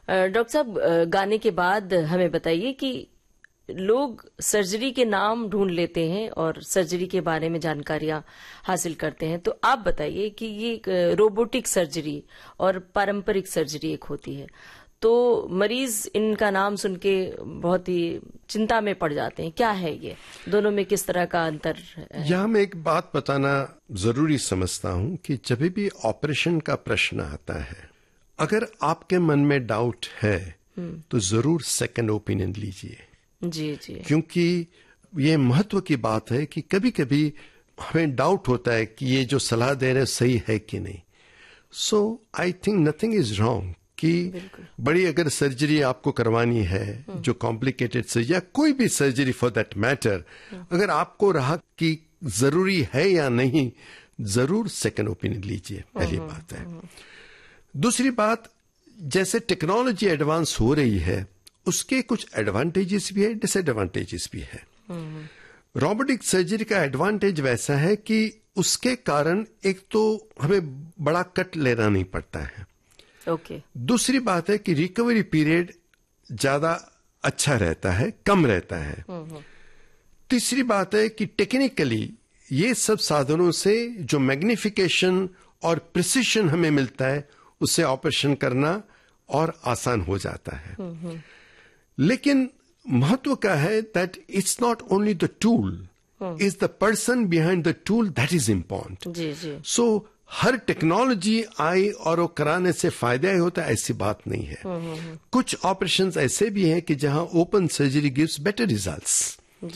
Doctor साहब, गाने के बाद हमें बताइए कि लोग सर्जरी के नाम ढूंढ लेते हैं और सर्जरी के बारे में जानकारियां हासिल करते हैं, तो आप बताइए कि ये रोबोटिक सर्जरी और पारंपरिक सर्जरी एक होती है, तो मरीज इनका नाम सुन के बहुत ही चिंता में पड़ जाते हैं। क्या है ये, दोनों में किस तरह का अंतर है? यहाँ मैं एक बात बताना जरूरी समझता हूँ कि जब भी ऑपरेशन का प्रश्न आता है, अगर आपके मन में डाउट है तो जरूर सेकंड ओपिनियन लीजिए। जी जी। क्योंकि ये महत्व की बात है कि कभी कभी हमें डाउट होता है कि ये जो सलाह दे रहे हैं सही है कि नहीं। सो I think nothing is wrong कि बड़ी अगर सर्जरी आपको करवानी है जो कॉम्प्लिकेटेड सर्जरी या कोई भी सर्जरी फॉर दैट मैटर, अगर आपको रहा कि जरूरी है या नहीं, जरूर सेकंड ओपिनियन लीजिए, पहली बात है। दूसरी बात, जैसे टेक्नोलॉजी एडवांस हो रही है उसके कुछ एडवांटेजेस भी है, डिसएडवांटेजेस भी है। रोबोटिक सर्जरी का एडवांटेज वैसा है कि उसके कारण एक तो हमें बड़ा कट लेना नहीं पड़ता है। ओके। दूसरी बात है कि रिकवरी पीरियड ज्यादा अच्छा रहता है, कम रहता है। तीसरी बात है कि टेक्निकली ये सब साधनों से जो मैग्निफिकेशन और प्रिसिशन हमें मिलता है उससे ऑपरेशन करना और आसान हो जाता है। लेकिन महत्व का है that it's not only the tool, is the person behind the tool that is important. Ji ji. So her technology आई और वो कराने से फायदा ही होता है ऐसी बात नहीं है। कुछ ऑपरेशंस ऐसे भी हैं कि जहां open surgery gives better results.